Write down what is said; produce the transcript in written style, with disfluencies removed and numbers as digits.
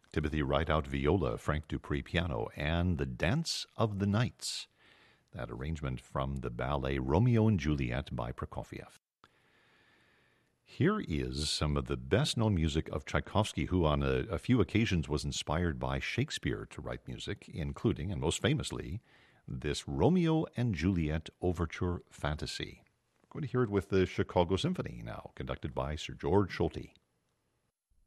Timothy Rideout viola, Frank Dupree piano, and The Dance of the Nights, that arrangement from the ballet Romeo and Juliet by Prokofiev. Here is some of the best-known music of Tchaikovsky, who on a few occasions was inspired by Shakespeare to write music, including, and most famously, this Romeo and Juliet Overture Fantasy. We're going to hear it with the Chicago Symphony now, conducted by Sir George Solti.